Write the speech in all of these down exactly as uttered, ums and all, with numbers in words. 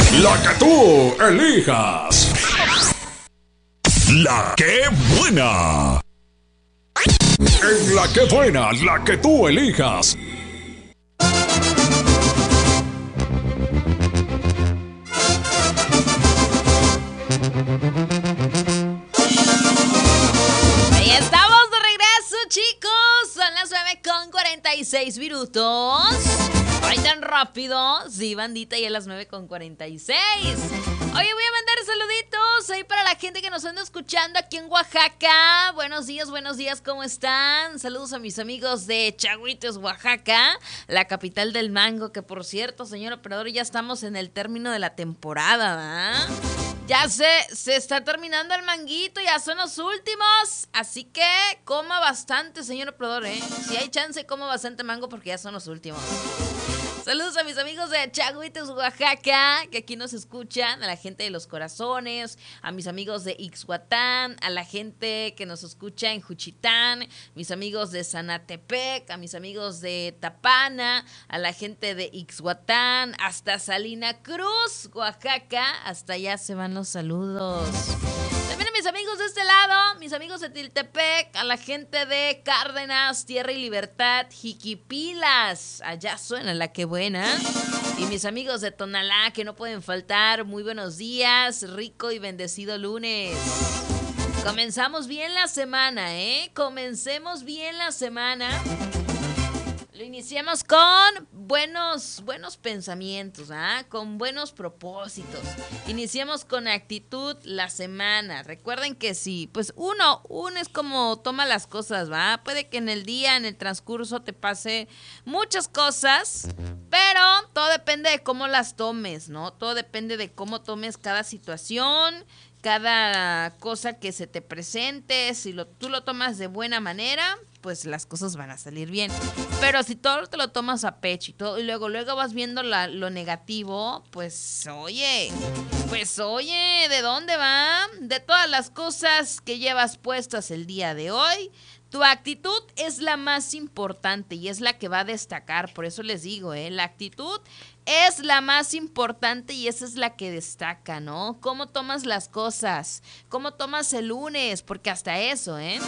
La que tú elijas. La que buena. En la que buena, la que tú elijas. Ahí estamos de regreso, chicos. Son las nueve con cuarenta y seis minutos. Ay, tan rápido. Sí, bandita, y a las nueve con cuarenta y seis. Oye, voy a mandar saluditos ahí para la gente que nos anda escuchando aquí en Oaxaca. Buenos días, buenos días, ¿cómo están? Saludos a mis amigos de Chaguitos, Oaxaca, la capital del mango, que por cierto, señor operador, ya estamos en el término de la temporada, ¿verdad? Ya se, se está terminando el manguito, ya son los últimos. Así que coma bastante, señor operador, ¿eh? Si hay chance, coma bastante mango porque ya son los últimos. Saludos a mis amigos de Chaguitos, Oaxaca, que aquí nos escuchan, a la gente de Los Corazones, a mis amigos de Ixhuatán, a la gente que nos escucha en Juchitán, mis amigos de Zanatepec, a mis amigos de Tapana, a la gente de Ixhuatán, hasta Salina Cruz, Oaxaca, hasta allá se van los saludos. También a mis amigos de este lado, mis amigos de Tiltepec, a la gente de Cárdenas, Tierra y Libertad, Jiquipilas, allá suena la que buena. Y mis amigos de Tonalá, que no pueden faltar, muy buenos días, rico y bendecido lunes. Comenzamos bien la semana, ¿eh? Comencemos bien la semana. Lo iniciamos con buenos, buenos pensamientos, ¿ah? Con buenos propósitos. Iniciamos con actitud la semana. Recuerden que sí, pues uno, uno es como toma las cosas, ¿va? Puede que en el día, en el transcurso te pase muchas cosas, pero todo depende de cómo las tomes, ¿no? Todo depende de cómo tomes cada situación, cada cosa que se te presente. Si lo, tú lo tomas de buena manera, pues las cosas van a salir bien. Pero si todo te lo tomas a pecho y, todo, y luego luego vas viendo la, lo negativo, pues oye, pues oye, ¿de dónde va? De todas las cosas que llevas puestas el día de hoy, tu actitud es la más importante y es la que va a destacar. Por eso les digo, ¿eh? La actitud es la más importante y esa es la que destaca, ¿no? ¿Cómo tomas las cosas? ¿Cómo tomas el lunes? Porque hasta eso, ¿eh?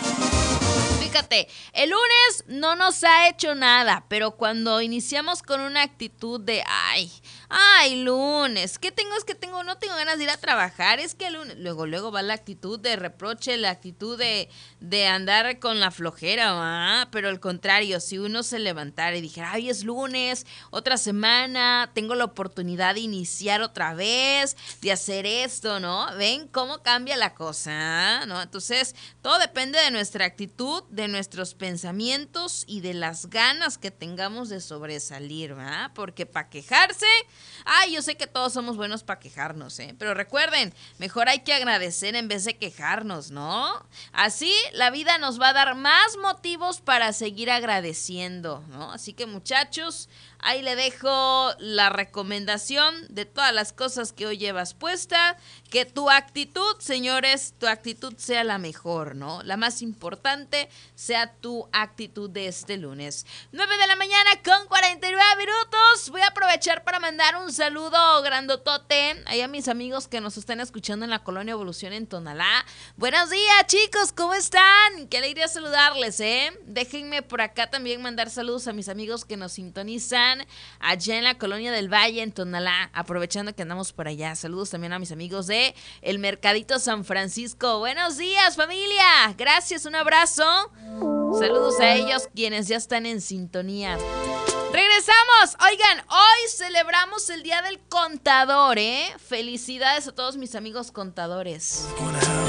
Fíjate, el lunes no nos ha hecho nada, pero cuando iniciamos con una actitud de, ay, ay, lunes, ¿qué tengo? Es que tengo, no tengo ganas de ir a trabajar, es que el lunes, luego, luego va la actitud de reproche, la actitud de, de andar con la flojera, ¿va? Pero al contrario, si uno se levantara y dijera, ay, es lunes, otra semana, tengo la oportunidad de iniciar otra vez, de hacer esto, ¿no? ¿Ven cómo cambia la cosa? ¿No? Entonces, todo depende de nuestra actitud, de nuestros pensamientos y de las ganas que tengamos de sobresalir, ¿verdad? Porque para quejarse, ay, yo sé que todos somos buenos para quejarnos, ¿eh? Pero recuerden, mejor hay que agradecer en vez de quejarnos, ¿no? Así la vida nos va a dar más motivos para seguir agradeciendo, ¿no? Así que muchachos, ahí le dejo la recomendación de todas las cosas que hoy llevas puesta, que tu actitud, señores, tu actitud sea la mejor, ¿no? La más importante sea tu actitud de este lunes. nueve de la mañana con cuarenta y nueve minutos. Voy a aprovechar para mandar un saludo grandotote ahí a mis amigos que nos están escuchando en la Colonia Evolución en Tonalá. Buenos días, chicos, ¿cómo están? Qué alegría saludarles, ¿eh? Déjenme por acá también mandar saludos a mis amigos que nos sintonizan allá en la Colonia del Valle, en Tonalá, aprovechando que andamos por allá. Saludos también a mis amigos de El Mercadito San Francisco. Buenos días, familia. Gracias, un abrazo. Saludos a ellos quienes ya están en sintonía. Regresamos. Oigan, hoy celebramos el Día del Contador, ¿eh? Felicidades a todos mis amigos contadores.